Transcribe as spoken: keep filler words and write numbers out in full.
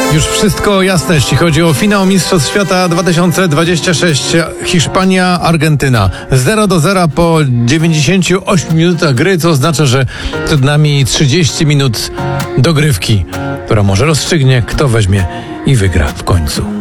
Już wszystko jasne, jeśli chodzi o finał Mistrzostw Świata dwa tysiące dwudziesty szósty. Hiszpania, Argentyna. zero do zera po dziewięćdziesięciu ośmiu minutach gry, co oznacza, że przed nami trzydzieści minut dogrywki, która może rozstrzygnie, kto weźmie i wygra w końcu.